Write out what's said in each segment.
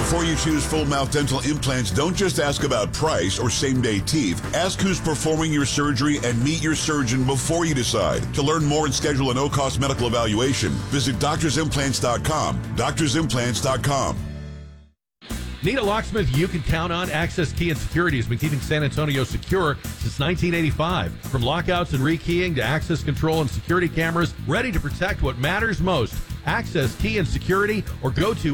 Before you choose full mouth dental implants, don't just ask about price or same-day teeth. Ask who's performing your surgery and meet your surgeon before you decide. To learn more and schedule a no-cost medical evaluation, visit doctorsimplants.com. doctorsimplants.com. Need a locksmith you can count on? Access Key and Security has been keeping San Antonio secure since 1985. From lockouts and rekeying to access control and security cameras, ready to protect what matters most. Access Key and Security, or go to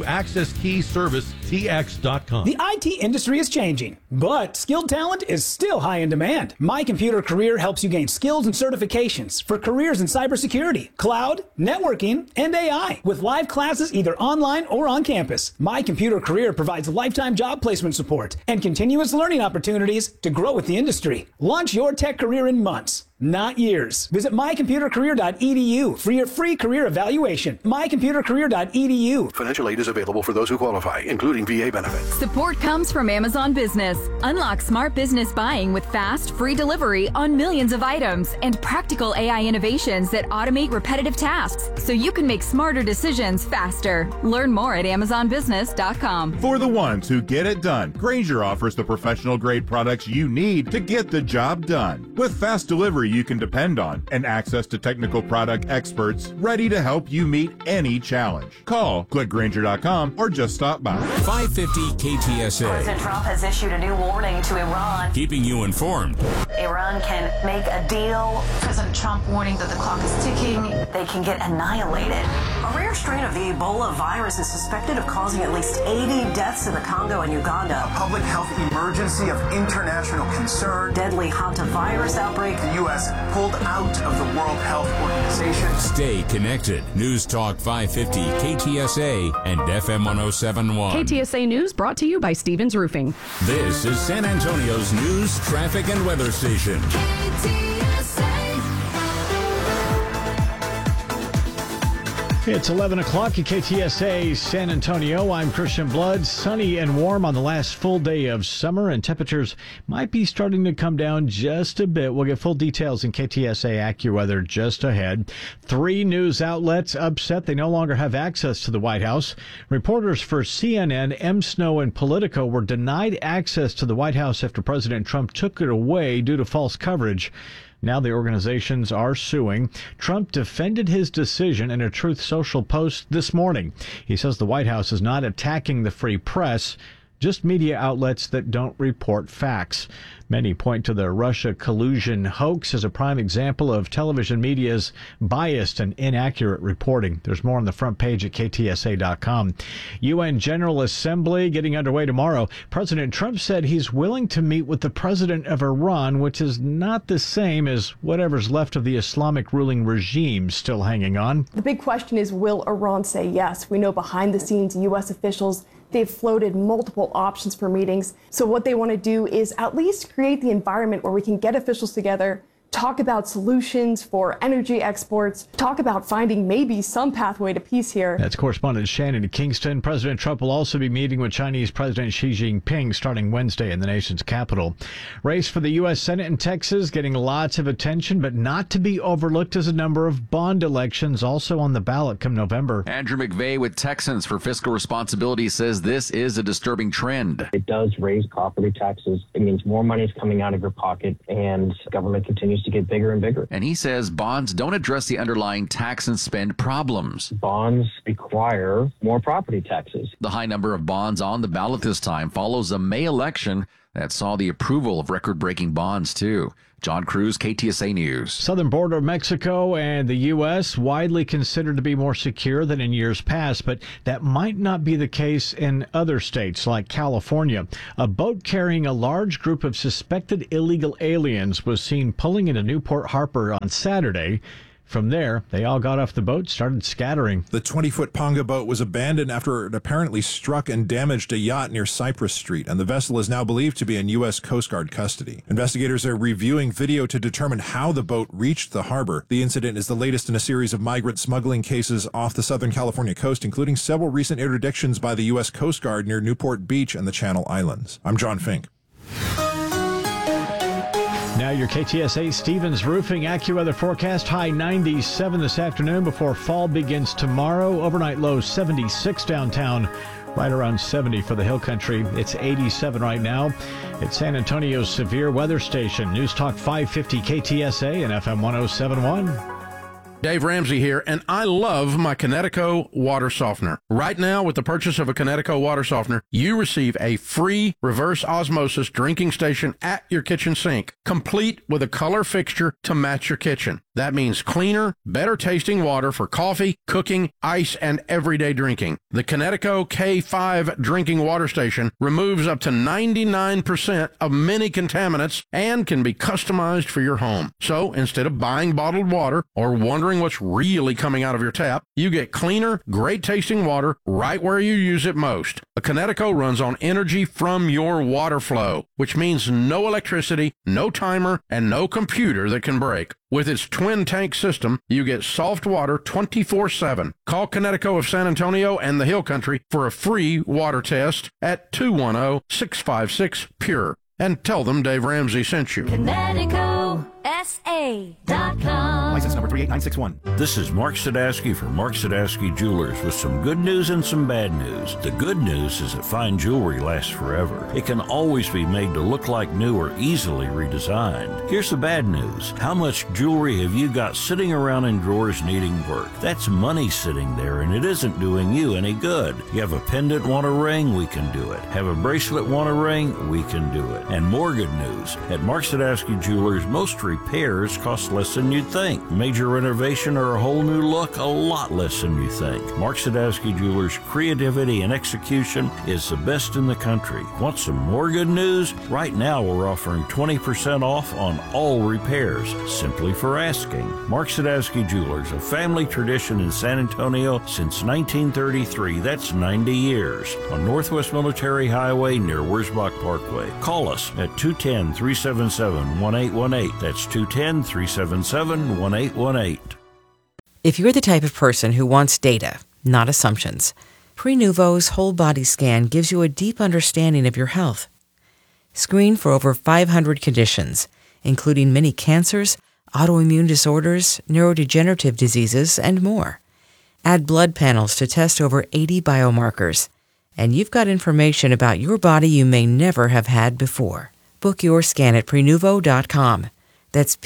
accesskeyservicetx.com. The IT industry is changing, but skilled talent is still high in demand. My Computer Career helps you gain skills and certifications for careers in cybersecurity, cloud, networking, and AI. With live classes either online or on campus, My Computer Career provides lifetime job placement support and continuous learning opportunities to grow with the industry. Launch your tech career in months, not years. Visit mycomputercareer.edu for your free career evaluation. mycomputercareer.edu. Financial aid is available for those who qualify, including VA benefits. Support comes from Amazon Business. Unlock smart business buying with fast, free delivery on millions of items and practical AI innovations that automate repetitive tasks so you can make smarter decisions faster. Learn more at amazonbusiness.com. For the ones who get it done, Grainger offers the professional-grade products you need to get the job done. With fast delivery you can depend on and access to technical product experts ready to help you meet any challenge. Call, click Grainger.com, or just stop by. 550 KTSA. President Trump has issued a new warning to Iran. Keeping you informed. Iran can make a deal. President Trump warning that the clock is ticking. They can get annihilated. A rare strain of the Ebola virus is suspected of causing at least 80 deaths in the Congo and Uganda. A public health emergency of international concern. Deadly hantavirus outbreak. The U.S. pulled out of the World Health Organization. Stay connected. News Talk 550 KTSA and FM 1071. KTSA News brought to you by Stevens Roofing. This is San Antonio's news, traffic, and weather station. It's 11 o'clock at KTSA San Antonio. I'm Christian Blood. Sunny and warm on the last full day of summer, and temperatures might be starting to come down just a bit. We'll get full details in KTSA AccuWeather just ahead. 3 news outlets upset they no longer have access to the White House. Reporters for CNN, M. Snow, and Politico were denied access to the White House after President Trump took it away due to false coverage. Now the organizations are suing. Trump defended his decision in a Truth Social post this morning. He says the White House is not attacking the free press, just media outlets that don't report facts. Many point to the Russia collusion hoax as a prime example of television media's biased and inaccurate reporting. There's more on the front page at ktsa.com. UN General Assembly getting underway tomorrow. President Trump said he's willing to meet with the president of Iran, which is not the same as whatever's left of the Islamic ruling regime still hanging on. The big question is, will Iran say yes? We know behind the scenes, U.S. officials, they've floated multiple options for meetings. So what they want to do is at least create the environment where we can get officials together, talk about solutions for energy exports, talk about finding maybe some pathway to peace here. That's correspondent Shannon in Kingston. President Trump will also be meeting with Chinese President Xi Jinping starting Wednesday in the nation's capital. Race for the U.S. Senate in Texas getting lots of attention, but not to be overlooked as a number of bond elections also on the ballot come November. Andrew McVeigh with Texans for Fiscal Responsibility says this is a disturbing trend. It does raise property taxes. It means more money is coming out of your pocket, and government continues to get bigger and bigger. And he says bonds don't address the underlying tax and spend problems. Bonds require more property taxes. The high number of bonds on the ballot this time follows a May election that saw the approval of record-breaking bonds, too. John Cruz, KTSA News. Southern border of Mexico and the U.S. widely considered to be more secure than in years past, but that might not be the case in other states like California. A boat carrying a large group of suspected illegal aliens was seen pulling into Newport Harbor on Saturday. From there, they all got off the boat, started scattering. The 20-foot Ponga boat was abandoned after it apparently struck and damaged a yacht near Cypress Street, and the vessel is now believed to be in U.S. Coast Guard custody. Investigators are reviewing video to determine how the boat reached the harbor. The incident is the latest in a series of migrant smuggling cases off the Southern California coast, including several recent interdictions by the U.S. Coast Guard near Newport Beach and the Channel Islands. I'm John Fink. Now your KTSA Stevens Roofing AccuWeather forecast. High 97 this afternoon before fall begins tomorrow. Overnight low 76 downtown. Right around 70 for the Hill Country. It's 87 right now. It's San Antonio's severe weather station. News Talk 550 KTSA and FM 107.1. Dave Ramsey here, and I love my Kinetico water softener. Right now, with the purchase of a Kinetico water softener, you receive a free reverse osmosis drinking station at your kitchen sink, complete with a color fixture to match your kitchen. That means cleaner, better tasting water for coffee, cooking, ice, and everyday drinking. The Kinetico K5 drinking water station removes up to 99% of many contaminants and can be customized for your home. So instead of buying bottled water or wondering what's really coming out of your tap, you get cleaner, great tasting water right where you use it most. A Kinetico runs on energy from your water flow, which means no electricity, no timer, and no computer that can break. With its twin tank system, you get soft water 24/7. Call Kinetico of San Antonio and the Hill Country for a free water test at 210-656-PURE. And tell them Dave Ramsey sent you. KineticoSA.com. License number 38961. This is Mark Sadowski from Mark Sadowski Jewelers with some good news and some bad news. The good news is that fine jewelry lasts forever. It can always be made to look like new or easily redesigned. Here's the bad news. How much jewelry have you got sitting around in drawers needing work? That's money sitting there, and it isn't doing you any good. You have a pendant, want a ring? We can do it. Have a bracelet, want a ring? We can do it. And more good news. At Mark Sadowski Jewelers, most repairs cost less than you'd think. Major renovation or a whole new look, a lot less than you think. Mark Sadowski Jewelers' creativity and execution is the best in the country. Want some more good news? Right now we're offering 20% off on all repairs, simply for asking. Mark Sadowski Jewelers, a family tradition in San Antonio since 1933. That's 90 years. On Northwest Military Highway near Wurzbach Parkway. Call us at 210-377-1818. That's 210-377-1818. If you're the type of person who wants data, not assumptions, Prenuvo's whole body scan gives you a deep understanding of your health. Screen for over 500 conditions, including many cancers, autoimmune disorders, neurodegenerative diseases, and more. Add blood panels to test over 80 biomarkers, and you've got information about your body you may never have had before. Book your scan at Prenuvo.com. That's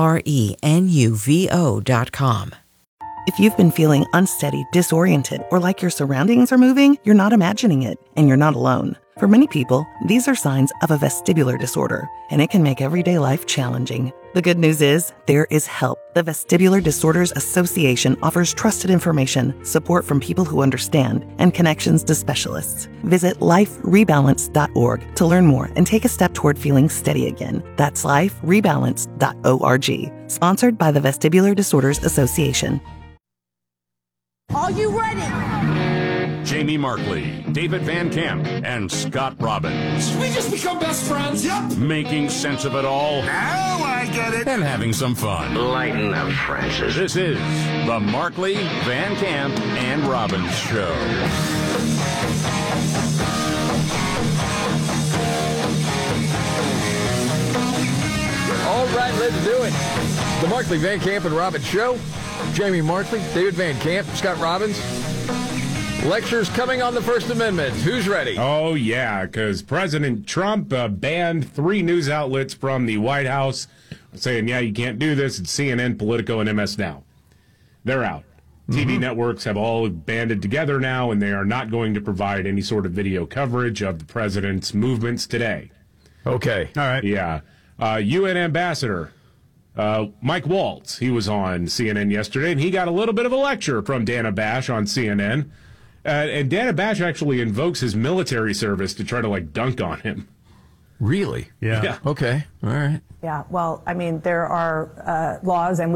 Prenuvo.com. If you've been feeling unsteady, disoriented, or like your surroundings are moving, you're not imagining it, and you're not alone. For many people, these are signs of a vestibular disorder, and it can make everyday life challenging. The good news is, there is help. The Vestibular Disorders Association offers trusted information, support from people who understand, and connections to specialists. Visit liferebalance.org to learn more and take a step toward feeling steady again. That's liferebalance.org. Sponsored by the Vestibular Disorders Association. Are you ready? Jamie Markley, David Van Camp, and Scott Robbins. We just become best friends. Yep. Making sense of it all. Now I get it. And having some fun. Lighten up, Francis. This is the Markley, Van Camp, and Robbins Show. All right, let's do it. The Markley, Van Camp, and Robbins Show. Jamie Markley, David Van Camp, Scott Robbins. Lectures coming on the First Amendment. Who's ready? Oh, yeah, because President Trump banned 3 news outlets from the White House, saying, yeah, you can't do this. It's CNN, Politico, and MS Now. They're out. TV networks have all banded together now, and they are not going to provide any sort of video coverage of the president's movements today. Okay. All right. Yeah. UN ambassador Mike Waltz, he was on CNN yesterday, and he got a little bit of a lecture from Dana Bash on CNN. And Dana Bash actually invokes his military service to try to, dunk on him. Really? Yeah. Okay. All right. Yeah. Well, I mean, there are laws, and